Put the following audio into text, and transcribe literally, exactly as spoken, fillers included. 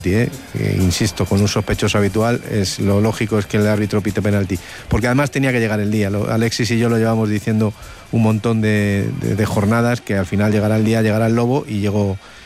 Eh, insisto, con un sospechoso habitual, es lo lógico es que el árbitro pite penalti, porque además tenía que llegar el día. Lo, Alexis y yo lo llevamos diciendo un montón de, de, de jornadas, que al final llegará el día, llegará el lobo, y llegó,